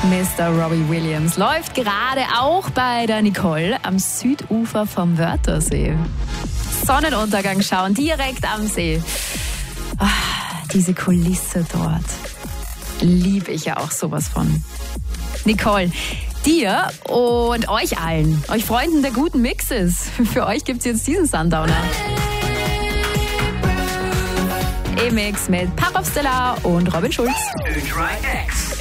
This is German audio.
Mr. Robbie Williams läuft gerade auch bei der Nicole am Südufer vom Wörthersee. Sonnenuntergang schauen, direkt am See. Diese Kulisse dort liebe ich ja auch sowas von. Nicole, dir und euch allen, euch Freunden der guten Mixes, für euch gibt's jetzt diesen Sundowner. E-Mix mit Parov Stellar und Robin Schulz.